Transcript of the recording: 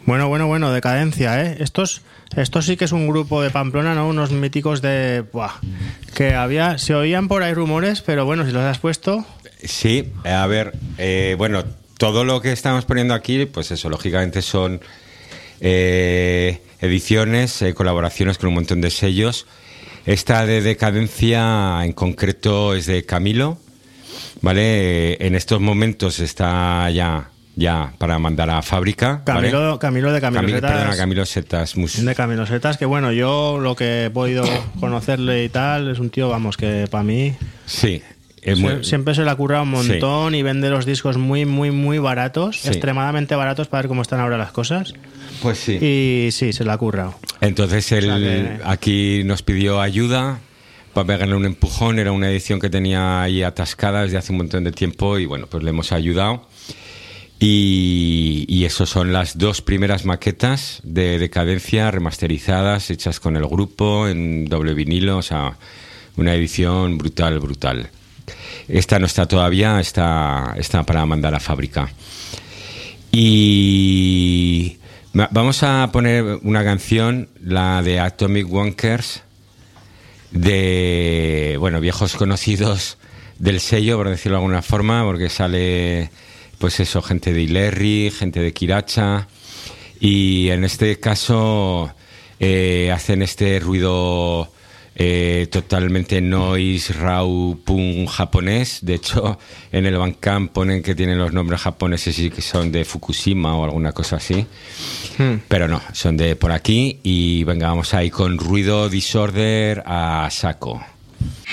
Bueno, Decadencia, ¿eh? Estos sí que es un grupo de Pamplona, ¿no? Unos míticos de... Buah, que se oían por ahí rumores, pero bueno, si los has puesto... Sí, a ver, bueno, todo lo que estamos poniendo aquí, pues eso, lógicamente son ediciones, colaboraciones con un montón de sellos. Esta de Decadencia en concreto es de Camilo, ¿vale? En estos momentos está ya para mandar a fábrica. Camilo de Camilo Setas. Perdona, Camilo Setas. De Camilo Setas, que bueno, yo lo que he podido conocerle y tal, es un tío, vamos, que para mí... Sí. Siempre se le ha currado un montón, sí. Y vende los discos muy, muy, muy baratos, sí. Extremadamente baratos para ver cómo están ahora las cosas. Pues sí. Y sí, se le ha currado. Entonces él aquí nos pidió ayuda para pegarle un empujón. Era una edición que tenía ahí atascada desde hace un montón de tiempo y bueno, pues le hemos ayudado. Y eso son las 2 primeras maquetas de Decadencia remasterizadas, hechas con el grupo en doble vinilo, o sea, una edición brutal. Esta no está todavía, está para mandar a fábrica. Y vamos a poner una canción, la de Atomic Wankers, de, bueno, viejos conocidos del sello, por decirlo de alguna forma, porque sale, pues eso, gente de Ilerri, gente de Kiracha, y en este caso hacen este ruido totalmente noise, raw, punk japonés. De hecho, en el Bandcamp ponen que tienen los nombres japoneses y que son de Fukushima o alguna cosa así. Pero no, son de por aquí. Y venga, vamos ahí con Ruido Disorder a saco.